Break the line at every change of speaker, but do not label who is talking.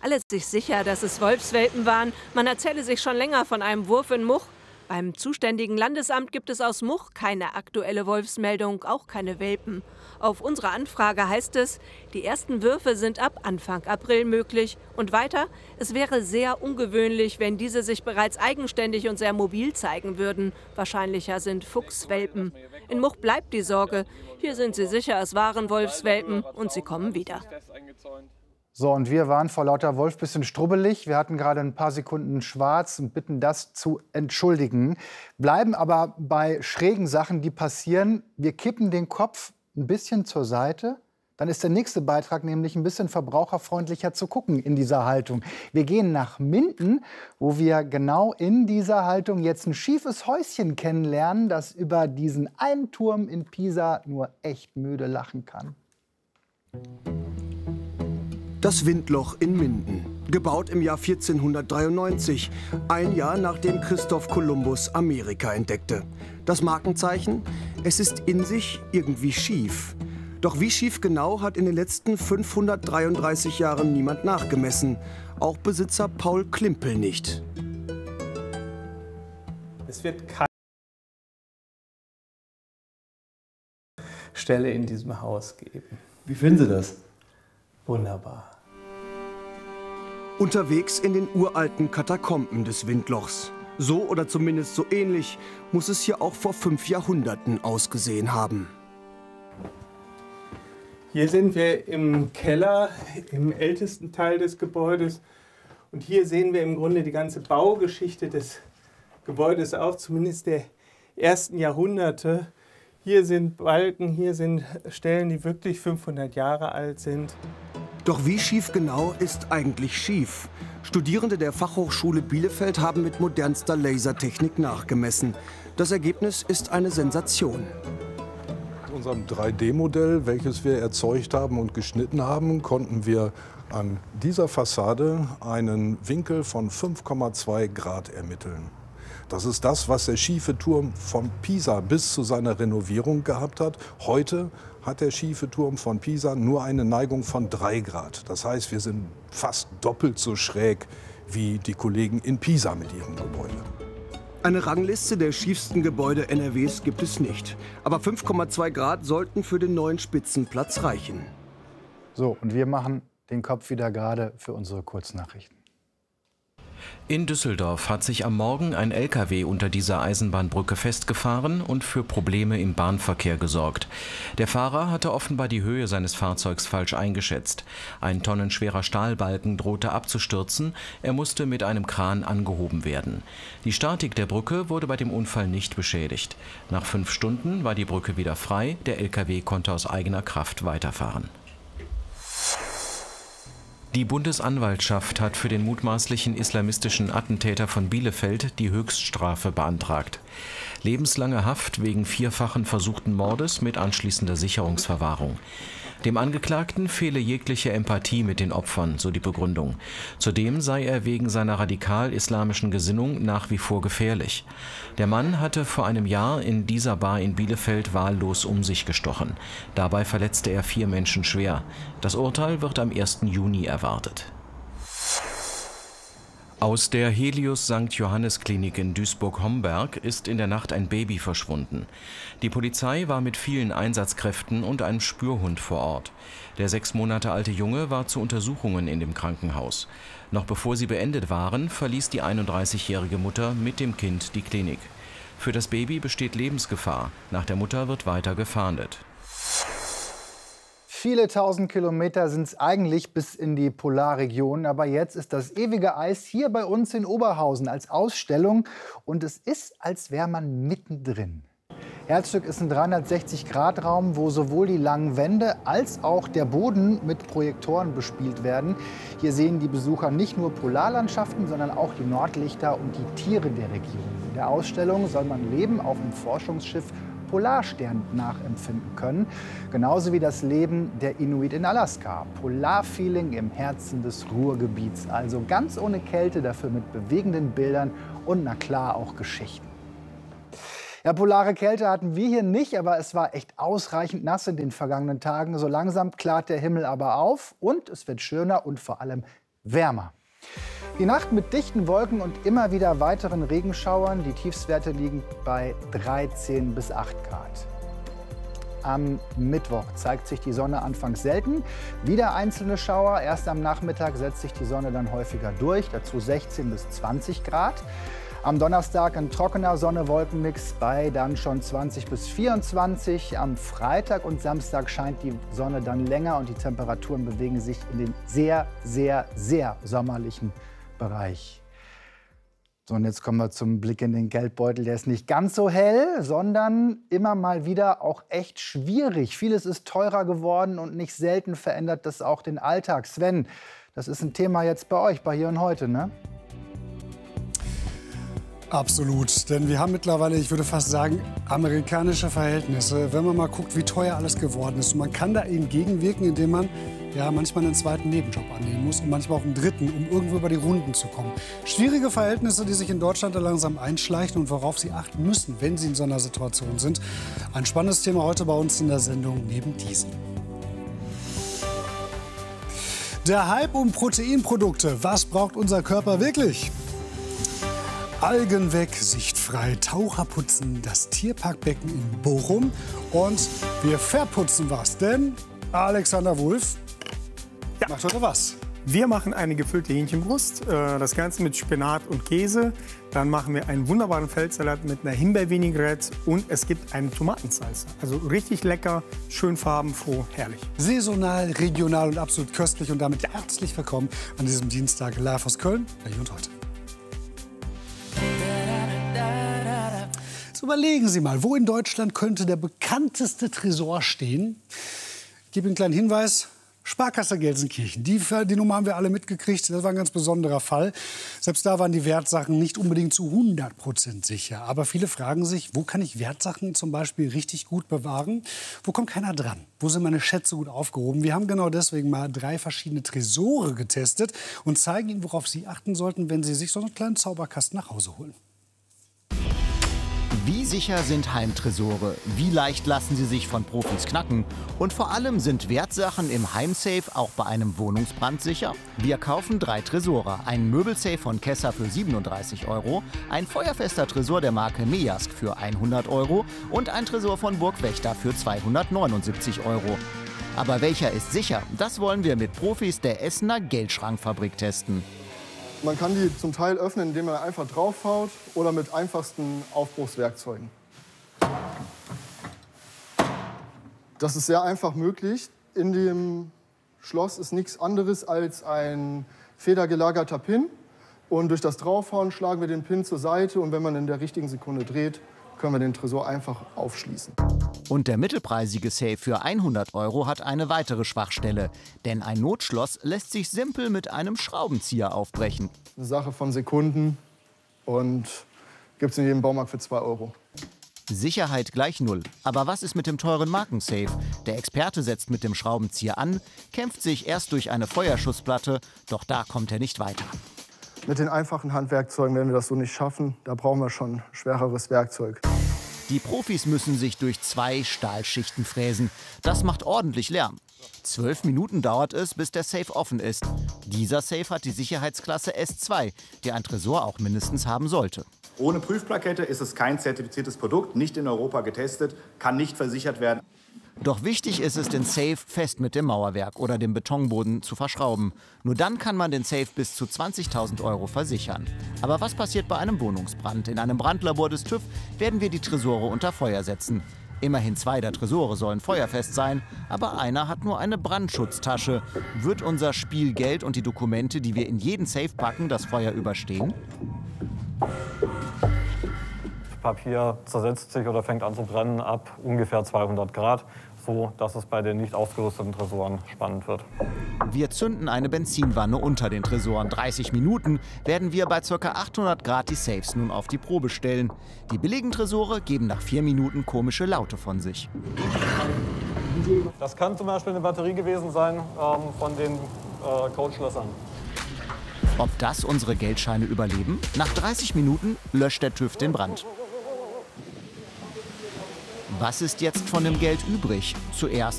Alle sich sicher, dass es Wolfswelpen waren. Man erzähle sich schon länger von einem Wurf in Much. Beim zuständigen Landesamt gibt es aus Much keine aktuelle Wolfsmeldung, auch keine Welpen. Auf unsere Anfrage heißt es, die ersten Würfe sind ab Anfang April möglich. Und weiter, es wäre sehr ungewöhnlich, wenn diese sich bereits eigenständig und sehr mobil zeigen würden. Wahrscheinlicher sind Fuchswelpen. In Much bleibt die Sorge. Hier sind sie sicher, es waren Wolfswelpen und sie kommen wieder.
So, und wir waren vor lauter Wolf ein bisschen strubbelig. Wir hatten gerade ein paar Sekunden schwarz und bitten das zu entschuldigen. Bleiben aber bei schrägen Sachen, die passieren. Wir kippen den Kopf ein bisschen zur Seite. Dann ist der nächste Beitrag nämlich ein bisschen verbraucherfreundlicher zu gucken in dieser Haltung. Wir gehen nach Minden, wo wir genau in dieser Haltung jetzt ein schiefes Häuschen kennenlernen, das über diesen einen Turm in Pisa nur echt müde lachen kann.
Das Windloch in Minden, gebaut im Jahr 1493, ein Jahr nachdem Christoph Kolumbus Amerika entdeckte. Das Markenzeichen? Es ist in sich irgendwie schief. Doch wie schief genau hat in den letzten 533 Jahren niemand nachgemessen. Auch Besitzer Paul Klimpel nicht.
Es wird keine Stelle in diesem Haus geben.
Wie finden Sie das?
Wunderbar.
Unterwegs in den uralten Katakomben des Windlochs. So oder zumindest so ähnlich muss es hier auch vor 5 Jahrhunderten ausgesehen haben.
Hier sind wir im Keller, im ältesten Teil des Gebäudes. Und hier sehen wir im Grunde die ganze Baugeschichte des Gebäudes auch, zumindest der ersten Jahrhunderte. Hier sind Balken, hier sind Stellen, die wirklich 500 Jahre alt sind.
Doch wie schief genau ist eigentlich schief? Studierende der Fachhochschule Bielefeld haben mit modernster Lasertechnik nachgemessen. Das Ergebnis ist eine Sensation.
Mit unserem 3D-Modell, welches wir erzeugt haben und geschnitten haben, konnten wir an dieser Fassade einen Winkel von 5,2 Grad ermitteln. Das ist das, was der schiefe Turm von Pisa bis zu seiner Renovierung gehabt hat. Heute hat der schiefe Turm von Pisa nur eine Neigung von 3 Grad. Das heißt, wir sind fast doppelt so schräg wie die Kollegen in Pisa mit ihrem Gebäude.
Eine Rangliste der schiefsten Gebäude NRWs gibt es nicht. Aber 5,2 Grad sollten für den neuen Spitzenplatz reichen.
So, und wir machen den Kopf wieder gerade für unsere Kurznachrichten.
In Düsseldorf hat sich am Morgen ein LKW unter dieser Eisenbahnbrücke festgefahren und für Probleme im Bahnverkehr gesorgt. Der Fahrer hatte offenbar die Höhe seines Fahrzeugs falsch eingeschätzt. Ein tonnenschwerer Stahlbalken drohte abzustürzen. Er musste mit einem Kran angehoben werden. Die Statik der Brücke wurde bei dem Unfall nicht beschädigt. Nach 5 Stunden war die Brücke wieder frei. Der LKW konnte aus eigener Kraft weiterfahren. Die Bundesanwaltschaft hat für den mutmaßlichen islamistischen Attentäter von Bielefeld die Höchststrafe beantragt. Lebenslange Haft wegen 4-fachen versuchten Mordes mit anschließender Sicherungsverwahrung. Dem Angeklagten fehle jegliche Empathie mit den Opfern, so die Begründung. Zudem sei er wegen seiner radikal-islamischen Gesinnung nach wie vor gefährlich. Der Mann hatte vor einem Jahr in dieser Bar in Bielefeld wahllos um sich gestochen. Dabei verletzte er 4 Menschen schwer. Das Urteil wird am 1. Juni erwartet. Aus der Helios St. Johannes Klinik in Duisburg-Homberg ist in der Nacht ein Baby verschwunden. Die Polizei war mit vielen Einsatzkräften und einem Spürhund vor Ort. Der 6 Monate alte Junge war zu Untersuchungen in dem Krankenhaus. Noch bevor sie beendet waren, verließ die 31-jährige Mutter mit dem Kind die Klinik. Für das Baby besteht Lebensgefahr. Nach der Mutter wird weiter gefahndet.
Viele tausend Kilometer sind es eigentlich bis in die Polarregion. Aber jetzt ist das ewige Eis hier bei uns in Oberhausen als Ausstellung. Und es ist, als wäre man mittendrin. Herzstück ist ein 360-Grad-Raum, wo sowohl die langen Wände als auch der Boden mit Projektoren bespielt werden. Hier sehen die Besucher nicht nur Polarlandschaften, sondern auch die Nordlichter und die Tiere der Region. In der Ausstellung soll man Leben auf dem Forschungsschiff Polarstern nachempfinden können. Genauso wie das Leben der Inuit in Alaska. Polarfeeling im Herzen des Ruhrgebiets. Also ganz ohne Kälte, dafür mit bewegenden Bildern und na klar auch Geschichten. Ja, polare Kälte hatten wir hier nicht, aber es war echt ausreichend nass in den vergangenen Tagen. So langsam klart der Himmel aber auf und es wird schöner und vor allem wärmer. Die Nacht mit dichten Wolken und immer wieder weiteren Regenschauern. Die Tiefstwerte liegen bei 13 bis 8 Grad. Am Mittwoch zeigt sich die Sonne anfangs selten. Wieder einzelne Schauer. Erst am Nachmittag setzt sich die Sonne dann häufiger durch. Dazu 16 bis 20 Grad. Am Donnerstag ein trockener Sonne-Wolken-Mix bei dann schon 20 bis 24. Am Freitag und Samstag scheint die Sonne dann länger und die Temperaturen bewegen sich in den sehr, sehr, sehr sommerlichen Bereich. So, und jetzt kommen wir zum Blick in den Geldbeutel. Der ist nicht ganz so hell, sondern immer mal wieder auch echt schwierig. Vieles ist teurer geworden und nicht selten verändert das auch den Alltag. Sven, das ist ein Thema jetzt bei euch, bei Hier und Heute, ne?
Absolut, denn wir haben mittlerweile, ich würde fast sagen, amerikanische Verhältnisse. Wenn man mal guckt, wie teuer alles geworden ist. Und man kann da entgegenwirken, indem man ja manchmal einen zweiten Nebenjob annehmen muss und manchmal auch einen dritten, um irgendwo über die Runden zu kommen. Schwierige Verhältnisse, die sich in Deutschland da langsam einschleichen und worauf Sie achten müssen, wenn Sie in so einer Situation sind. Ein spannendes Thema heute bei uns in der Sendung neben diesem. Der Hype um Proteinprodukte. Was braucht unser Körper wirklich? Algen weg, sichtfrei, Taucher putzen, das Tierparkbecken in Bochum und wir verputzen was, denn Alexander Wulff macht heute was.
Wir machen eine gefüllte Hähnchenbrust, das Ganze mit Spinat und Käse. Dann machen wir einen wunderbaren Feldsalat mit einer Himbeervinaigrette und es gibt eine Tomatensalsa. Also richtig lecker, schön farbenfroh, herrlich.
Saisonal, regional und absolut köstlich und damit herzlich willkommen an diesem Dienstag live aus Köln, bei Hier und Heute. Jetzt überlegen Sie mal, wo in Deutschland könnte der bekannteste Tresor stehen? Ich gebe Ihnen einen kleinen Hinweis. Sparkasse Gelsenkirchen. Die Nummer haben wir alle mitgekriegt. Das war ein ganz besonderer Fall. Selbst da waren die Wertsachen nicht unbedingt zu 100% sicher. Aber viele fragen sich, wo kann ich Wertsachen zum Beispiel richtig gut bewahren? Wo kommt keiner dran? Wo sind meine Schätze gut aufgehoben? Wir haben genau deswegen mal 3 verschiedene Tresore getestet und zeigen Ihnen, worauf Sie achten sollten, wenn Sie sich so einen kleinen Zauberkasten nach Hause holen.
Wie sicher sind Heimtresore? Wie leicht lassen sie sich von Profis knacken? Und vor allem, sind Wertsachen im Heimsafe auch bei einem Wohnungsbrand sicher? Wir kaufen 3 Tresore. Ein Möbelsafe von Kessa für 37 €, ein feuerfester Tresor der Marke Mejask für 100 € und ein Tresor von Burgwächter für 279 €. Aber welcher ist sicher? Das wollen wir mit Profis der Essener Geldschrankfabrik testen.
Man kann die zum Teil öffnen, indem man einfach draufhaut oder mit einfachsten Aufbruchswerkzeugen. Das ist sehr einfach möglich. In dem Schloss ist nichts anderes als ein federgelagerter Pin. Und durch das Draufhauen schlagen wir den Pin zur Seite. Und wenn man in der richtigen Sekunde dreht, können wir den Tresor einfach aufschließen.
Und der mittelpreisige Safe für 100 € hat eine weitere Schwachstelle. Denn ein Notschloss lässt sich simpel mit einem Schraubenzieher aufbrechen.
Eine Sache von Sekunden und gibt es in jedem Baumarkt für 2 €.
Sicherheit gleich 0. Aber was ist mit dem teuren Markensafe? Der Experte setzt mit dem Schraubenzieher an, kämpft sich erst durch eine Feuerschutzplatte, doch da kommt er nicht weiter.
Mit den einfachen Handwerkzeugen werden wir das so nicht schaffen. Da brauchen wir schon schwereres Werkzeug.
Die Profis müssen sich durch 2 Stahlschichten fräsen. Das macht ordentlich Lärm. 12 Minuten dauert es, bis der Safe offen ist. Dieser Safe hat die Sicherheitsklasse S2, die ein Tresor auch mindestens haben sollte.
Ohne Prüfplakette ist es kein zertifiziertes Produkt, nicht in Europa getestet, kann nicht versichert werden.
Doch wichtig ist es, den Safe fest mit dem Mauerwerk oder dem Betonboden zu verschrauben. Nur dann kann man den Safe bis zu 20.000 € versichern. Aber was passiert bei einem Wohnungsbrand? In einem Brandlabor des TÜV werden wir die Tresore unter Feuer setzen. Immerhin 2 der Tresore sollen feuerfest sein, aber einer hat nur eine Brandschutztasche. Wird unser Spielgeld und die Dokumente, die wir in jeden Safe packen, das Feuer überstehen?
Papier zersetzt sich oder fängt an zu brennen ab ungefähr 200 Grad, so dass es bei den nicht ausgerüsteten Tresoren spannend wird.
Wir zünden eine Benzinwanne unter den Tresoren. 30 Minuten werden wir bei ca. 800 Grad die Safes nun auf die Probe stellen. Die billigen Tresore geben nach 4 Minuten komische Laute von sich.
Das kann zum Beispiel eine Batterie gewesen sein von den Codeschlössern.
Ob das unsere Geldscheine überleben? Nach 30 Minuten löscht der TÜV den Brand. Was ist jetzt von dem Geld übrig? Zuerst